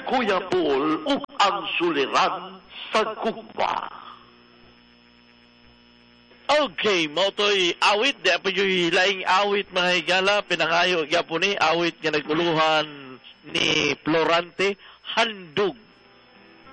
Kuya Paul ug ang suliran sa gugma. Okay, motoy awit, di pa yung laing awit mga higala, pinangayo, yapon awit nga naguluhan ni Florante, handog.